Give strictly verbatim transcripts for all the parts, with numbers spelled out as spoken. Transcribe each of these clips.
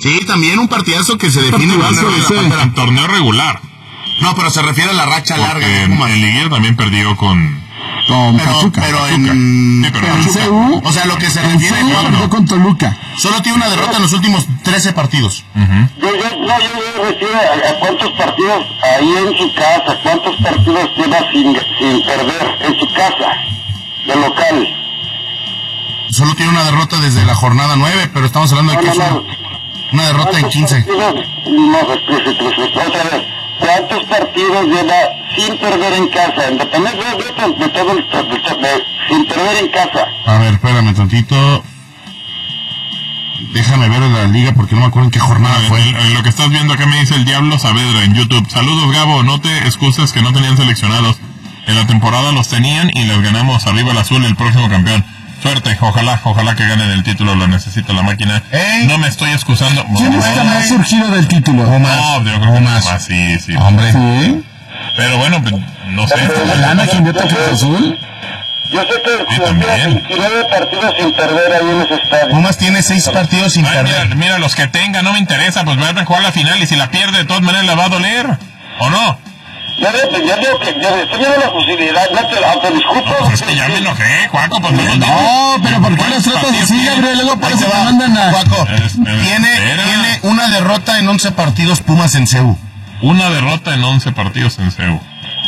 Sí, también un partidazo que se define en torneo regular. No, pero se refiere a la racha Porque larga. En, en Liguilla también perdió con... Con pero, Pachuca. Pero Pachuca. en... Sí, pero en Pachuca. C U, O sea, lo que se en refiere... C U No, perdió no. con Toluca. Solo tiene una derrota en los últimos trece partidos. Uh-huh. Yo, yo, no, yo me refiero a, a cuántos partidos ahí en su casa, cuántos partidos lleva sin, sin perder en su casa, de local. Solo tiene una derrota desde la jornada nueve, pero estamos hablando de que No, es no, una, no. una derrota en quince. Partidos, no, exprese, exprese, otra vez. ¿Cuántos partidos lleva sin perder en casa? Independientemente de, de, de todo el... De, de, sin perder en casa. A ver, espérame tantito. Déjame ver la liga porque no me acuerdo en qué jornada En, fue. en- en lo que estás viendo acá me dice el Diablo Saavedra en YouTube. Saludos, Gabo. No te excuses que no tenían seleccionados. En la temporada los tenían y les ganamos arriba el azul, el próximo campeón. Suerte, ojalá, ojalá que ganen el título, lo necesita la máquina. ¿Eh? No me estoy excusando. ¿Quién es que más surgido del título? No, yo creo que Pumas. más, sí, sí. Hombre. ¿Sí? Pero bueno, pues, no sé. ¿Lana Quindeta Cruz Azul? Yo sé que Sí, los también. veintinueve partidos sin perder ahí en ese estadio. Pumas tiene seis partidos sin Ay, perder. mira, mira, los que tenga, no me interesa, pues van a jugar la final y si la pierde de todas maneras la va a doler. ¿O no? Ya veo, ya veo que ya estoy viendo la posibilidad, ya te, te disculpo. Pues es que ya me enojé, Juaco, pues no lo No, pero ¿por qué los tratas así, Gabriel? Luego por eso te mandan a... Juaco, Es- es- tiene, espera. tiene una derrota en once partidos Pumas en C U. Una derrota en once partidos en C U.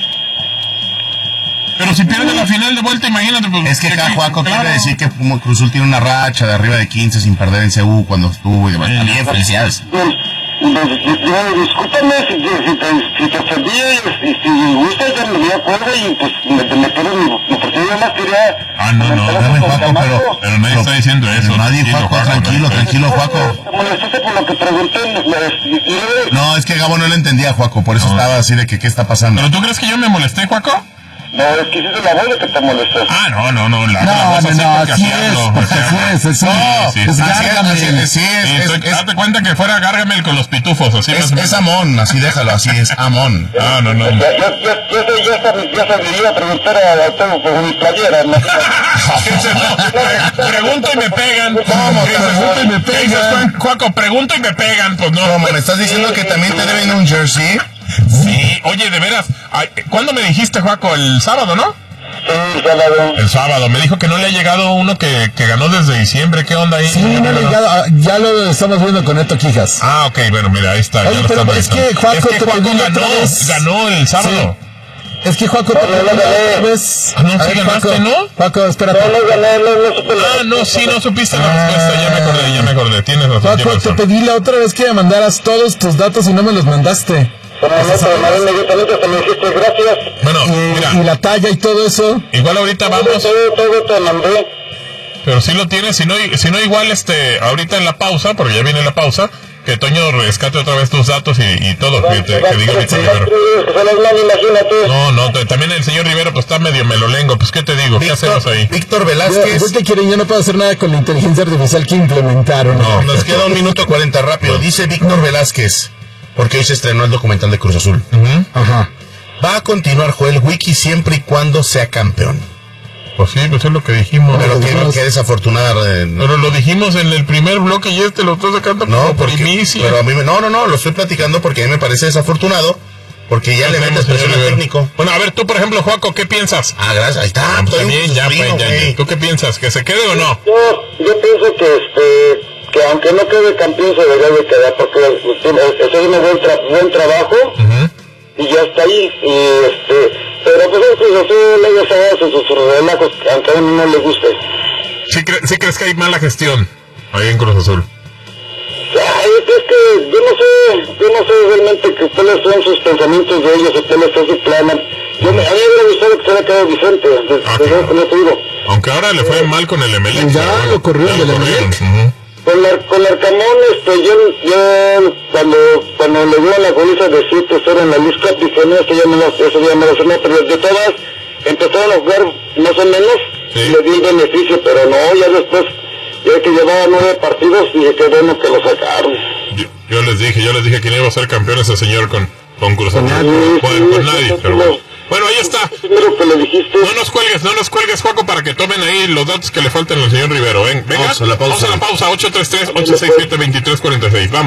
Pero si pierde la final de vuelta, imagínate, pues... Es que acá ¿qué- Juaco claro. quiere decir que Puma- Cruz Azul tiene una racha de arriba de quince sin perder en C U cuando estuvo y demás. Sí. Bien, felicidades. Pues, pues, discúlpame si, si, si te, si te ofendí, y si gustas, ya me di acuerdo y pues me, me pierdo mi, mi oportunidad. Yo más quería... Ah, no, no, comentar dame, con Juaco, Camacho. pero- Pero nadie está diciendo eso. Nadie, tranquilo, Juaco, tranquilo, tranquilo. tranquilo, Juaco. Te molestaste por lo que pregunté, me- me- y luego... No, es que Gabo no lo entendía, Juaco, por eso No. estaba así de que qué está pasando. ¿Pero tú crees que yo me molesté, Juaco? No, es que hiciste la voz de que te molestaste. Ah, no, no, no. La, No, la voz no, así no, porque así así es, hablo, porque así así hablo. es, es un- No, sí, es sí, Así es, Gárgame. así es, sí, Sí, es, es, estoy- es, date cuenta que fuera Gárgamel con los pitufos, así es, más- es Amón, así déjalo, así es Amón. Ah, no, no. Ya, ya, ya, ya, ya, hasta me- ya hasta me iba a preguntar a, a Teo por mi playera, ¿no? Dice, no, pregunto y me pegan. ¿Cómo? Dice, Pregunto y me dice, pegan. Juan- Juaco, pregunto y me pegan. Pues no. ¿Cómo? ¿Me estás diciendo que también te deben un jersey? Sí, oye, de veras. ay, ¿Cuándo me dijiste, Juaco? El sábado, ¿no? Sí, sábado. El sábado. Me dijo que no le ha llegado uno que, que ganó desde diciembre. ¿Qué onda ahí? Sí, no le he llegado, ah, ya lo estamos viendo con Neto Quijas. Ah, ok, bueno, mira, ahí está. Oye, ya lo pero estamos es que revisando. Juaco es que te Juaco pedí ganó, otra vez. ganó el sábado. Es que Juaco te No, no, no, pregunta no. otra vez. Ah, no, sí A ver, ganaste, Juaco, ¿no? Juaco, espérate. No, no gané, no, no supe la Ah, no, sí, no supiste la Ah. respuesta. Ya me acordé, ya me acordé. Tienes razón, Juaco, tienes te razón. pedí la otra vez que me mandaras todos tus datos y no me los mandaste. Pero no, pero no, inmediatamente hasta me dijiste gracias. Bueno, Y, mira, y la talla y todo eso. igual ahorita Todo, vamos, todo, todo te mandé. pero si lo tienes, si no, si no igual este, ahorita en la pausa, porque ya viene la pausa, que Toño rescate otra vez tus datos y, y todo, que, te, que diga Víctor Rivero. Que son las manos, imagínate. No, no, te- también el señor Rivero pues está medio melolengo, pues ¿qué te digo? ¿Qué hacemos ahí? Víctor Yo, Velázquez. yo te quieren, yo no puedo hacer nada con la inteligencia artificial que implementaron. No. Nos queda un minuto cuarenta rápido. Dice Víctor Velázquez, porque hoy se estrenó el documental de Cruz Azul. Ujú. Ajá. Va a continuar Joel Wiki siempre y cuando sea campeón. Pues sí, pues es lo que dijimos. Pero dijimos. que, que desafortunada. eh, no, Pero lo dijimos en el primer bloque y este lo estás sacando no, como por porque, inicio. pero a mí me, no, no, no, lo estoy platicando porque a mí me parece desafortunado, porque ya le metes Señor presión al Rivero. técnico. Bueno, a ver, tú por ejemplo, Juaco, ¿qué piensas? Ah, gracias, ahí está. Ah, pues estoy también, ya, frío, pues, ya, güey. ya. ¿Tú qué piensas? ¿Que se quede o no? Yo, yo pienso que este que aunque no quede campeón se debería de quedar porque eso es un buen, tra- buen trabajo Ujú. y ya está ahí y este pero pues es Cruz Azul, ellos hacen sus, sus relajos aunque a uno no le guste. ¿Sí, cre- sí crees que hay mala gestión ahí en Cruz Azul? Ay, es que yo no sé, yo no sé realmente que cuáles son sus pensamientos de ellos o cuáles son sus planes. Yo me, a mí me hubiera gustado que se hubiera quedado Vicente, desde Ah, desde claro. como te digo. Aunque ahora le fue mal con el Emelec. Ya pero bueno, lo corrieron ya lo del corrieron, Emelec. ujú. Con, la, con Arcamón, este, yo, yo cuando, cuando le dio la goliza de siete cero en la Luis Cup, dije, no, esto ya me lo, eso ya me lo sonó, pero de todas empezaron a jugar más o menos, Sí. y le di el beneficio, pero no, ya después, ya que llevaba nueve partidos, dije que bueno que lo sacaron. Yo, yo les dije, yo les dije que no iba a ser campeón ese señor con, con Cruz Azul. nadie. Bueno, con Sí, nadie, sí, pero sí, bueno. sí. Bueno, ahí está. Primero que le dijiste, No nos cuelgues, no nos cuelgues, Juaco, para que tomen ahí los datos que le faltan al señor Rivero. Ven, venga, Vamos a la pausa. Vamos a la pausa, ocho tres tres, ocho seis siete, dos tres cuatro seis. Vamos.